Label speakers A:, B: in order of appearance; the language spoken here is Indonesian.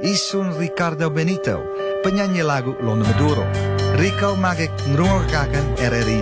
A: isun Ricardo Benito, penyanyi lagu Londo Maduro. Rico mag ik ngrungokkaken RRI